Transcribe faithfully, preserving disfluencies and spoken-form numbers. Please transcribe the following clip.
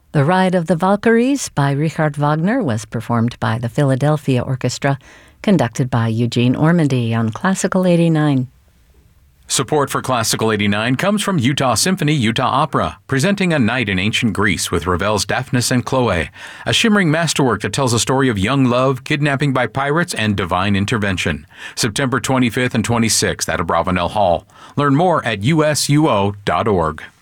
The Ride of the Valkyries by Richard Wagner was performed by the Philadelphia Orchestra, conducted by Eugene Ormandy on Classical eighty-nine. Support for Classical eighty-nine comes from Utah Symphony Utah Opera, presenting A Night in Ancient Greece with Ravel's Daphnis and Chloe, a shimmering masterwork that tells a story of young love, kidnapping by pirates, and divine intervention. September twenty-fifth and twenty-sixth at Abravanel Hall. Learn more at U S U O dot org.